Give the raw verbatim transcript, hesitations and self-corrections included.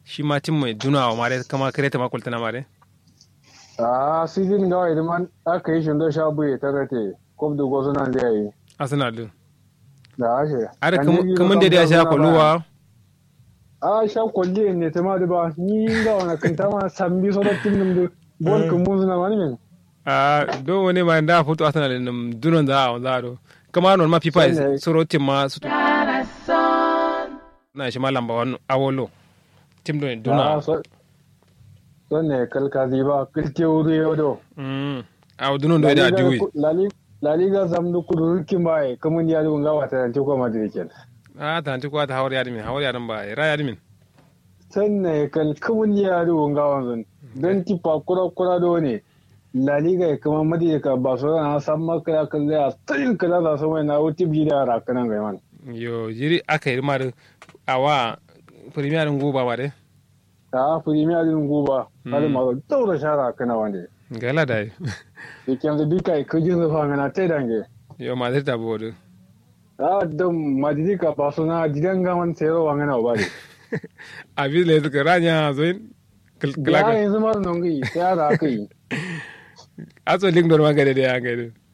shi ma tim mai duna wa mare kama kare ta makulta na mare a season ga idan man aka yi shindo sha buye ta rate kof da gozo nan da yayi Arsenal din da ashe are kaman da ya sha kwalluwa a sha kwalle ne ta ma da ba ni ga wani kanta ma sambi so da tim dum bol kun mun na wani min a do wani ma da foto Arsenal din dunon da a zaro kama non ma fifa soro tim ma su na shi ma lamba wani awolo tim don duna son ne kalkazi ba kilke wuri yau do mm a dunon do da diwi La Liga zamdu kudu rikin baye kamun ya dugun gawa ta yanci ko Madrid ken. Ah ta yanci ko ta hawar yadimin hawar yadin ba ra yadimin. Sannan kan kamun ya dugun gawa zan don tipa kura kura do ne. La Liga ya kama Madrid ka Barcelona san makara kan zai tsayin kala za su mai na wuti bi da rakanan ga man. Yo jiri aka yi mar awa Premier din goba ba dai. Ah Premier din goba har ma daura shara kana wande. Gala dai. Ikem da bika kujin zuwa ngana tai dange. Yo Madrid ta bodu. Ah dum Madrid ka Barcelona didan ga man tsero wangana obari. Abi le ka ranya zoin. Ya yanzu mar nongi ya da kai. Aso link don magade da ya gade.